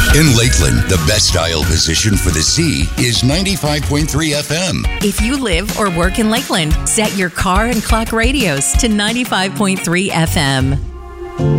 In Lakeland, the best dial position for the sea is 95.3 FM. If you live or work in Lakeland, set your car and clock radios to 95.3 FM.